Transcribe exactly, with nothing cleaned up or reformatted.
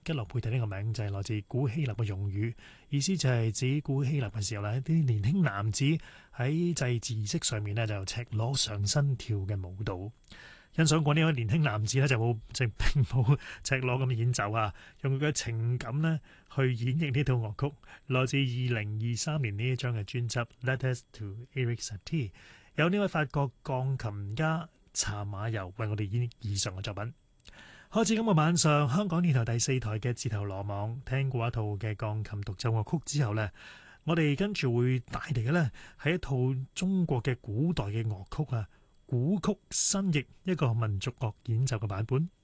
吉洛佩蒂呢個名就係來自古希臘嘅用語，意思就係指古希臘嘅時候呢，一啲年輕男子喺祭祀儀式上面呢，就赤裸上身跳嘅舞蹈。欣賞過呢位年輕男子呢，就冇即並冇赤裸咁演奏啊，用佢嘅情感呢去演繹呢套樂曲，來自二零二三年呢一張嘅專輯《Letters to Erik Satie》，有呢位法國鋼琴家查馬尤為我哋演繹以上嘅作品。開始今個晚上，香港電台第四台嘅自投羅網，聽過一套嘅鋼琴獨奏樂曲之後呢，我哋跟住會帶嚟嘅呢係一套中國嘅古代嘅樂曲啊，古曲新譯，一個民族樂演奏嘅版本。